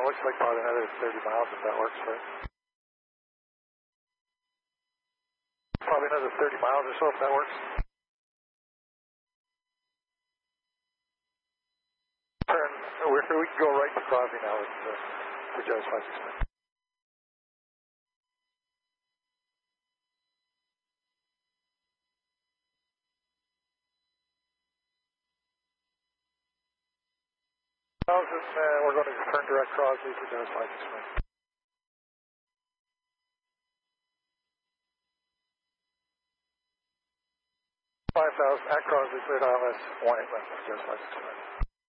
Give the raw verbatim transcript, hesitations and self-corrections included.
looks like probably another thirty miles if that works, right? Probably another thirty miles or so if that works. Turn, we can go right to Crosby now with uh, for Jazz five six nine. Thousand, uh, we're going to turn direct Crosby for Jazz five six nine. five thousand at Crosby, cleared I L S one eight left for Jazz five six nine.